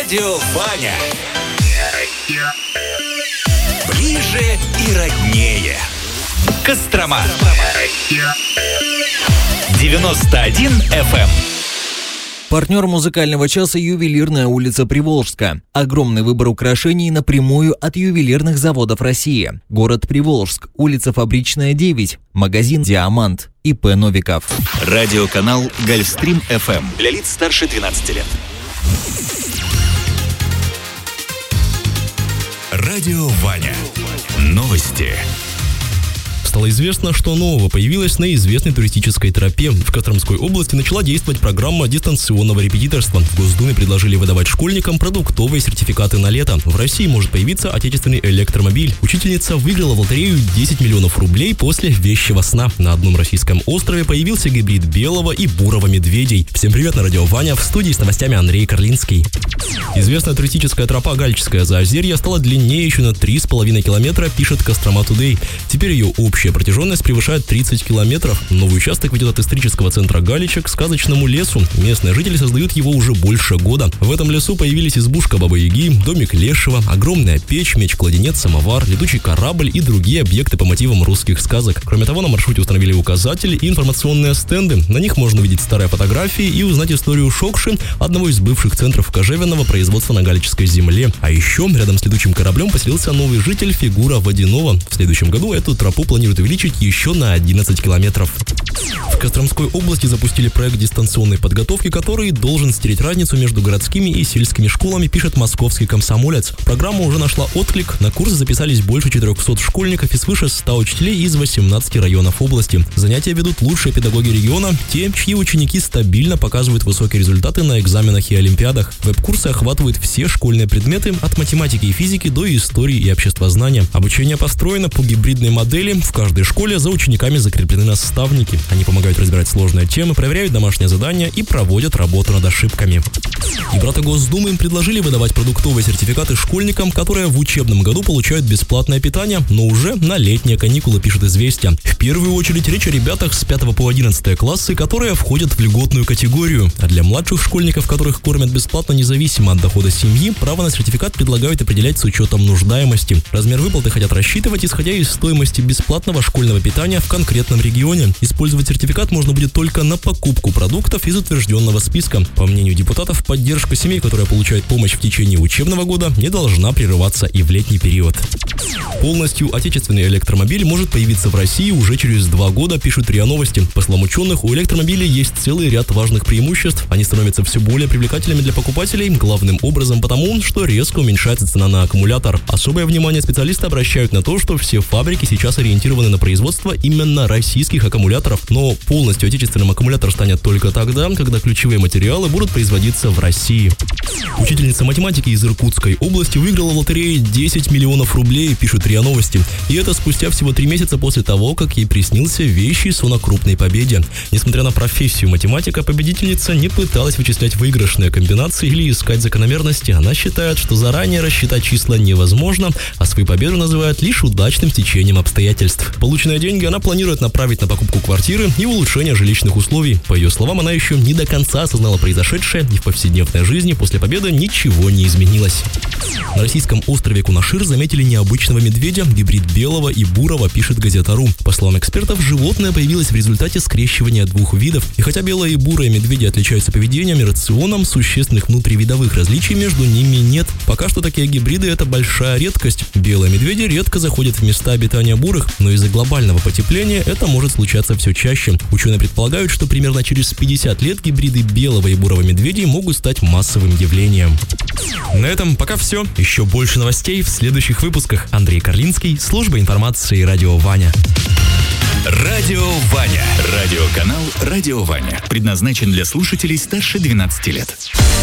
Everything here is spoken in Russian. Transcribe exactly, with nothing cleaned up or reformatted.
Радио Ваня. Ближе и роднее. Кострома. девяносто один эф эм. Партнер музыкального часа — ювелирная улица Приволжска. Огромный выбор украшений напрямую от ювелирных заводов России. Город Приволжск, улица Фабричная, девять. Магазин «Диамант». и пэ Новиков. Радиоканал Гольфстрим эф эм. Для лиц старше двенадцати лет. Радио Ваня. Новости. Стало известно, что нового появилось на известной туристической тропе. В Костромской области начала действовать программа дистанционного репетиторства. В Госдуме предложили выдавать школьникам продуктовые сертификаты на лето. В России может появиться отечественный электромобиль. Учительница выиграла в лотерею десять миллионов рублей после вещего сна. На одном российском острове появился гибрид белого и бурого медведей. Всем привет, на радио Ваня, в студии с новостями Андрей Карлинский. Известная туристическая тропа Гальческое заозерье стала длиннее еще на три с половиной километра, пишет Кострома Тудей. Теперь ее общая протяженность превышает тридцать километров. Новый участок ведет от исторического центра Галича к сказочному лесу. Местные жители создают его уже больше года. В этом лесу появились избушка Бабы-Яги, домик Лешего, огромная печь, меч-кладенец, самовар, летучий корабль и другие объекты по мотивам русских сказок. Кроме того, на маршруте установили указатели и информационные стенды. На них можно увидеть старые фотографии и узнать историю Шокши, одного из бывших центров кожевенного производства на Галичской земле. А еще рядом с летучим кораблем поселился новый житель, фигура водяного. В следующем году эту тропу планируют увеличить еще на одиннадцать километров. В Костромской области запустили проект дистанционной подготовки, который должен стереть разницу между городскими и сельскими школами, пишет московский комсомолец. Программа уже нашла отклик. На курсы записались больше четырехсот школьников и свыше ста учителей из восемнадцати районов области. Занятия ведут лучшие педагоги региона, те, чьи ученики стабильно показывают высокие результаты на экзаменах и олимпиадах. Веб-курсы охватывают все школьные предметы от математики и физики до истории и обществознания. Обучение построено по гибридной модели. В каждой школе за учениками закреплены наставники. Они помогают разбирать сложные темы, проверяют домашние задания и проводят работу над ошибками. Депутаты Госдумы им предложили выдавать продуктовые сертификаты школьникам, которые в учебном году получают бесплатное питание, но уже на летние каникулы, пишет «Известия». В первую очередь речь о ребятах с пятого по одиннадцатый классы, которые входят в льготную категорию. А для младших школьников, которых кормят бесплатно независимо от дохода семьи, право на сертификат предлагают определять с учетом нуждаемости. Размер выплаты хотят рассчитывать, исходя из стоимости бесплатного школьного питания в конкретном регионе. Использовать сертификат можно будет только на покупку продуктов из утвержденного списка. По мнению депутатов, поддержка семей, которые получают помощь в течение учебного года, не должна прерываться и в летний период. Полностью отечественный электромобиль может появиться в России уже через два года, пишут РИА Новости. По словам ученых, у электромобилей есть целый ряд важных преимуществ. Они становятся все более привлекательными для покупателей, главным образом потому, что резко уменьшается цена на аккумулятор. Особое внимание специалисты обращают на то, что все фабрики сейчас ориентированы на производство именно российских аккумуляторов, но полностью отечественным аккумулятор станет только тогда, когда ключевые материалы будут производиться в России. Учительница математики из Иркутской области выиграла в лотерее десять миллионов рублей, пишут РИА Новости. И это спустя всего три месяца после того, как ей приснился вещий сон о крупной победе. Несмотря на профессию математика, победительница не пыталась вычислять выигрышные комбинации или искать закономерности. Она считает, что заранее рассчитать числа невозможно, а свою победу называют лишь удачным стечением обстоятельств. Полученные деньги она планирует направить на покупку квартиры и улучшение жилищных условий. По ее словам, она еще не до конца осознала произошедшее, и в повседневной жизни после победы ничего не изменилось. На российском острове Кунашир заметили необычного медведя, гибрид белого и бурого, пишет Газета.ру. По словам экспертов, животное появилось в результате скрещивания двух видов. И хотя белые и бурые медведи отличаются поведением и рационом, существенных внутривидовых различий между ними нет. Пока что такие гибриды – это большая редкость. Белые медведи редко заходят в места обитания бурых, но из-за глобального потепления это может случаться все чаще. Ученые предполагают, что примерно через пятьдесят лет гибриды белого и бурого медведей могут стать массовым явлением. На этом пока все. Еще больше новостей в следующих выпусках. Андрей Карлинский, служба информации «Радио Ваня». Радио Ваня. Радиоканал «Радио Ваня». Предназначен для слушателей старше двенадцати лет.